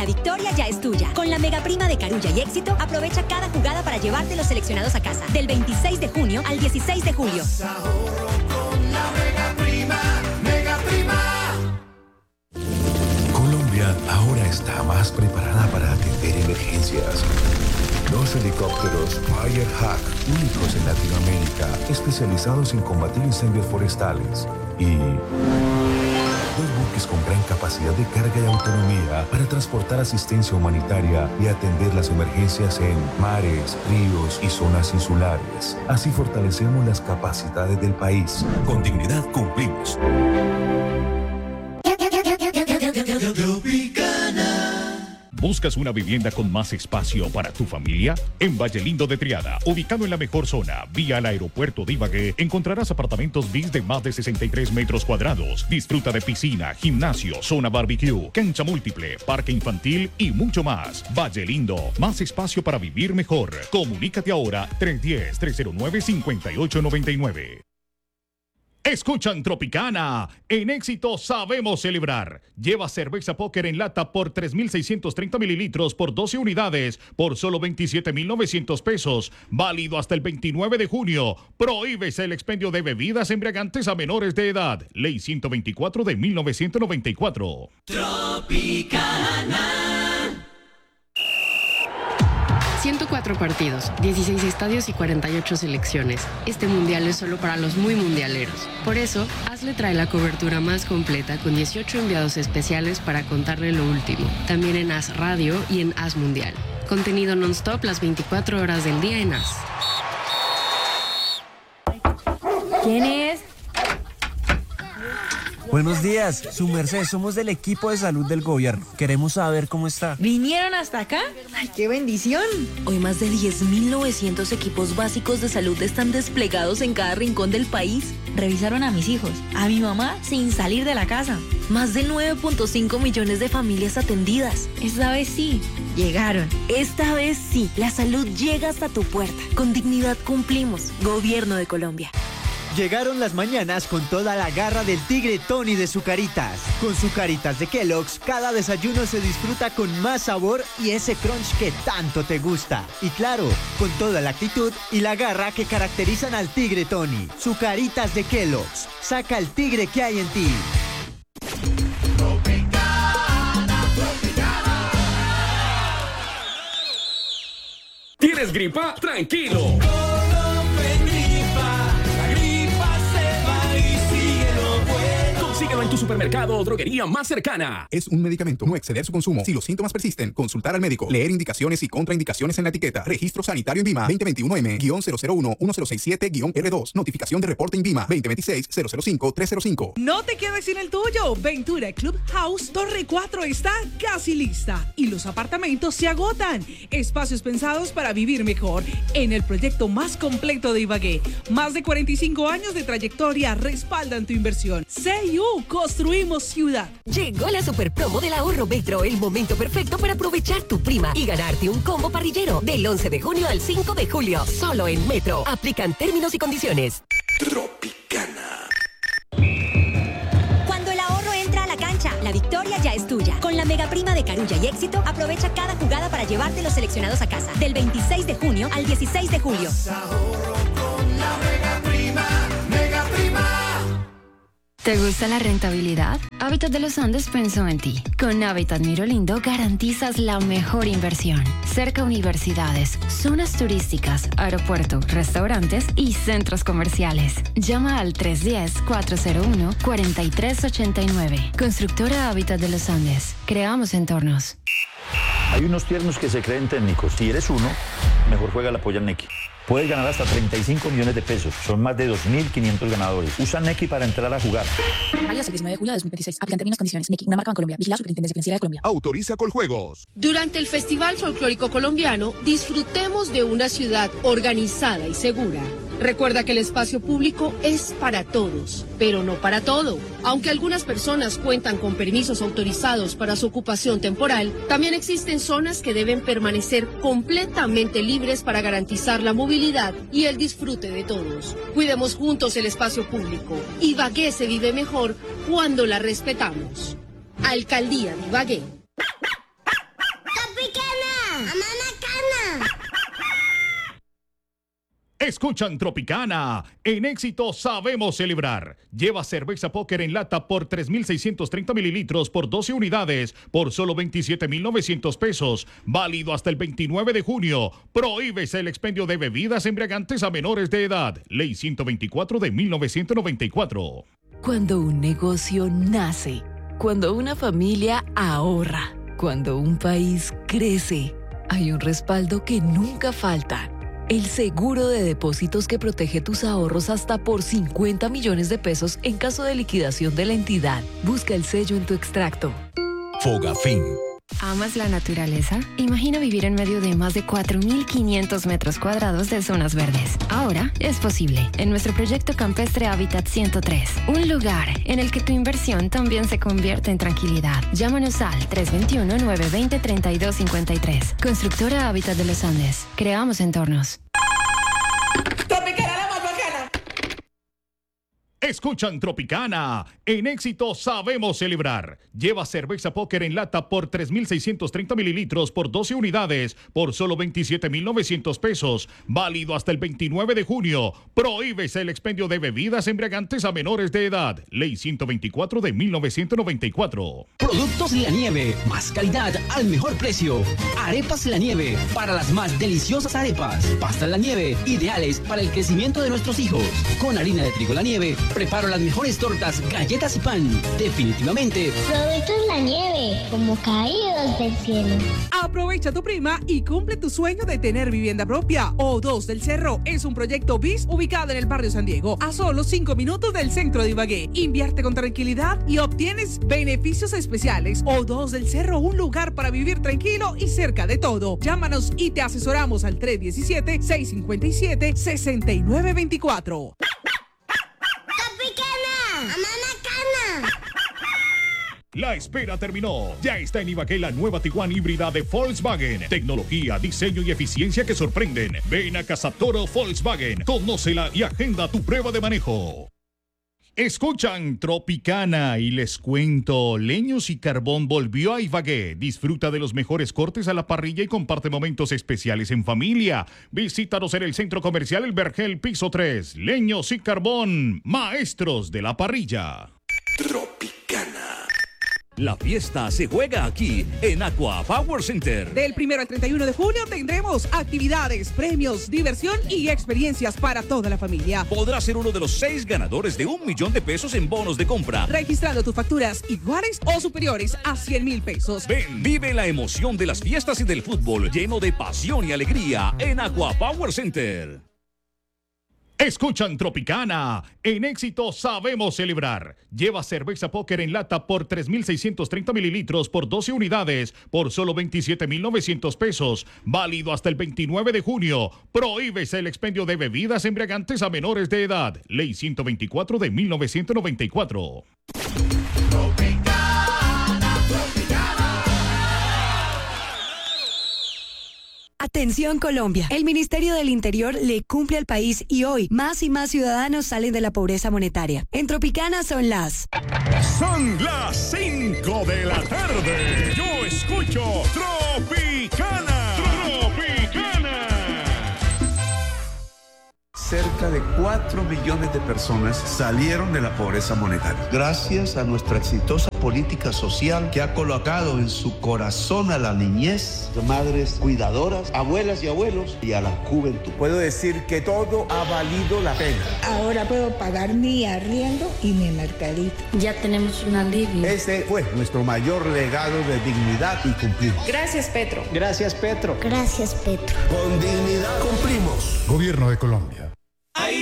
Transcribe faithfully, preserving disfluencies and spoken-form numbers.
victoria ya es tuya. Con la mega prima de Carulla y Éxito, aprovecha cada jugada para llevarte los seleccionados a casa. Del veintiséis de junio al dieciséis de julio. Con la mega prima, mega prima. Colombia ahora está más preparada para atender emergencias. Dos helicópteros Firehawk, únicos en Latinoamérica, especializados en combatir incendios forestales. Y dos buques con gran capacidad de carga y autonomía para transportar asistencia humanitaria y atender las emergencias en mares, ríos y zonas insulares. Así fortalecemos las capacidades del país. Con dignidad cumplimos. ¿Buscas una vivienda con más espacio para tu familia? En Valle Lindo de Triada, ubicado en la mejor zona, vía al aeropuerto de Ibagué, encontrarás apartamentos bis de más de sesenta y tres metros cuadrados. Disfruta de piscina, gimnasio, zona barbecue, cancha múltiple, parque infantil y mucho más. Valle Lindo, más espacio para vivir mejor. Comunícate ahora tres uno cero, tres cero nueve, cinco ocho nueve nueve. Escuchan Tropicana. En Éxito sabemos celebrar. Lleva cerveza Póker en lata por tres mil seiscientos treinta mililitros por doce unidades por solo veintisiete mil novecientos pesos. Válido hasta el veintinueve de junio. Prohíbese el expendio de bebidas embriagantes a menores de edad. Ley ciento veinticuatro de mil novecientos noventa y cuatro. Tropicana. ciento cuatro partidos, dieciséis estadios y cuarenta y ocho selecciones. Este mundial es solo para los muy mundialeros. Por eso, Hazle trae la cobertura más completa con dieciocho enviados especiales para contarle lo último. También en Haz Radio y en Haz Mundial. Contenido non-stop las veinticuatro horas del día en Haz. ¿Quién es? Buenos días, su merced, somos del equipo de salud del gobierno. Queremos saber cómo está. ¿Vinieron hasta acá? ¡Ay, qué bendición! Hoy más de diez mil novecientos equipos básicos de salud están desplegados en cada rincón del país. Revisaron a mis hijos, a mi mamá, sin salir de la casa. Más de nueve punto cinco millones de familias atendidas. Esta vez sí, llegaron. Esta vez sí, la salud llega hasta tu puerta. Con dignidad cumplimos. Gobierno de Colombia. Llegaron las mañanas con toda la garra del tigre Tony de Zucaritas. Con Zucaritas de Kellogg's, cada desayuno se disfruta con más sabor y ese crunch que tanto te gusta. Y claro, con toda la actitud y la garra que caracterizan al tigre Tony. Zucaritas de Kellogg's. Saca el tigre que hay en ti. ¿Tienes gripa? ¡Tranquilo! Consíguelo en tu supermercado o droguería más cercana. Es un medicamento. No exceder su consumo. Si los síntomas persisten, consultar al médico. Leer indicaciones y contraindicaciones en la etiqueta. Registro sanitario INVIMA veinte veintiuno M cero cero uno uno cero seis siete R dos. Notificación de reporte INVIMA veinte veintiséis cero cero cinco tres cero cinco. No te quedes sin el tuyo. Ventura Club House Torre cuatro está casi lista y los apartamentos se agotan. Espacios pensados para vivir mejor en el proyecto más completo de Ibagué. Más de cuarenta y cinco años de trayectoria respaldan tu inversión. C I U, construimos ciudad. Llegó la super promo del ahorro Metro, el momento perfecto para aprovechar tu prima y ganarte un combo parrillero del once de junio al cinco de julio. Solo en Metro. Aplican términos y condiciones. Tropicana. Cuando el ahorro entra a la cancha, la victoria ya es tuya. Con la mega prima de Carulla y Éxito, aprovecha cada jugada para llevarte los seleccionados a casa. Del veintiséis de junio al dieciséis de julio. Ahorro con la mega prima, mega prima. ¿Te gusta la rentabilidad? Hábitat de los Andes pensó en ti. Con Hábitat Miro Lindo garantizas la mejor inversión. Cerca universidades, zonas turísticas, aeropuerto, restaurantes y centros comerciales. Llama al tres uno cero, cuatro cero uno, cuatro tres ocho nueve. Constructora Hábitat de los Andes. Creamos entornos. Hay unos tiernos que se creen técnicos. Si eres uno, mejor juega la polla Neki. Puedes ganar hasta treinta y cinco millones de pesos. Son más de dos mil quinientos ganadores. Usa Neki para entrar a jugar. Válido hasta el diecinueve de julio de dos mil veintiséis. Aplican términos y condiciones. Neki, una marca en Colombia. Vigilado Superintendencia Financiera de Colombia. Autoriza Coljuegos. Durante el Festival Folclórico Colombiano, disfrutemos de una ciudad organizada y segura. Recuerda que el espacio público es para todos, pero no para todo. Aunque algunas personas cuentan con permisos autorizados para su ocupación temporal, también existen zonas que deben permanecer completamente libres para garantizar la movilidad y el disfrute de todos. Cuidemos juntos el espacio público. Ibagué se vive mejor cuando la respetamos. Alcaldía de Ibagué. Escuchan Tropicana. En Éxito sabemos celebrar. Lleva cerveza Póker en lata por tres mil seiscientos treinta mililitros por doce unidades por solo veintisiete mil novecientos pesos. Válido hasta el veintinueve de junio. Prohíbese el expendio de bebidas embriagantes a menores de edad. Ley ciento veinticuatro de mil novecientos noventa y cuatro. Cuando un negocio nace, cuando una familia ahorra, cuando un país crece, hay un respaldo que nunca falta. El seguro de depósitos que protege tus ahorros hasta por cincuenta millones de pesos en caso de liquidación de la entidad. Busca el sello en tu extracto. Fogafín. ¿Amas la naturaleza? Imagina vivir en medio de más de cuatro mil quinientos metros cuadrados de zonas verdes. Ahora es posible en nuestro proyecto campestre Hábitat ciento tres. Un lugar en el que tu inversión también se convierte en tranquilidad. Llámanos al tres dos uno, nueve dos cero, tres dos cinco tres. Constructora Hábitat de los Andes. Creamos entornos. Escuchan Tropicana. En Éxito sabemos celebrar. Lleva cerveza Póker en lata por tres mil seiscientos treinta mililitros por doce unidades por solo veintisiete mil novecientos pesos. Válido hasta el veintinueve de junio. Prohíbese el expendio de bebidas embriagantes a menores de edad. Ley ciento veinticuatro de mil novecientos noventa y cuatro. Productos La Nieve. Más calidad al mejor precio. Arepas La Nieve. Para las más deliciosas arepas. Pastas La Nieve. Ideales para el crecimiento de nuestros hijos. Con harina de trigo La Nieve. Preparo las mejores tortas, galletas y pan. Definitivamente. Productos La Nieve, como caídos del cielo. Aprovecha tu prima y cumple tu sueño de tener vivienda propia. O dos del Cerro es un proyecto B I S ubicado en el barrio San Diego, a solo cinco minutos del centro de Ibagué. Invierte con tranquilidad y obtienes beneficios especiales. O dos del Cerro, un lugar para vivir tranquilo y cerca de todo. Llámanos y te asesoramos al tres uno siete, seis cinco siete, seis nueve dos cuatro. La espera terminó. Ya está en Ibagué la nueva Tiguan híbrida de Volkswagen. Tecnología, diseño y eficiencia que sorprenden. Ven a Casa Toro Volkswagen. Conócela y agenda tu prueba de manejo. Escuchan Tropicana y les cuento, Leños y Carbón volvió a Ibagué. Disfruta de los mejores cortes a la parrilla y comparte momentos especiales en familia. Visítanos en el Centro Comercial El Vergel, piso tres. Leños y Carbón, maestros de la parrilla. Tropicana. La fiesta se juega aquí, en Aqua Power Center. Del primero al treinta y uno de junio tendremos actividades, premios, diversión y experiencias para toda la familia. Podrás ser uno de los seis ganadores de un millón de pesos en bonos de compra. Registrando tus facturas iguales o superiores a cien mil pesos. Ven, vive la emoción de las fiestas y del fútbol lleno de pasión y alegría en Aqua Power Center. Escuchan Tropicana. En Éxito sabemos celebrar. Lleva cerveza Póker en lata por tres mil seiscientos treinta mililitros por doce unidades por solo veintisiete mil novecientos pesos. Válido hasta el veintinueve de junio. Prohíbese el expendio de bebidas embriagantes a menores de edad. Ley ciento veinticuatro de mil novecientos noventa y cuatro. Atención Colombia, el Ministerio del Interior le cumple al país y hoy más y más ciudadanos salen de la pobreza monetaria. En Tropicana son las... Son las cinco de la tarde. Yo escucho Tropicana. Tropicana. Cerca de cuatro millones de personas salieron de la pobreza monetaria. Gracias a nuestra exitosa política social que ha colocado en su corazón a la niñez, madres cuidadoras, abuelas y abuelos y a la juventud. Puedo decir que todo ha valido la pena. Ahora puedo pagar mi arriendo y mi mercadito. Ya tenemos un alivio. Este fue nuestro mayor legado de dignidad y cumplimos. Gracias, Petro. Gracias, Petro. Gracias, Petro. Con dignidad cumplimos. Gobierno de Colombia.